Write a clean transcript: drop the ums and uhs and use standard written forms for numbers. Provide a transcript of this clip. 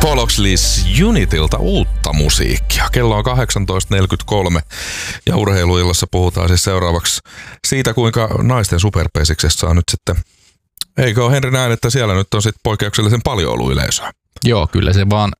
Folloxless Unitilta uutta musiikkia. Kello on 18.43 ja urheiluillassa puhutaan siis seuraavaksi siitä, kuinka naisten superpesiksessä on nyt sitten, eikö ole Henri näin, että siellä nyt on sitten poikkeuksellisen paljon ollut yleisöä? Joo, kyllä se vaan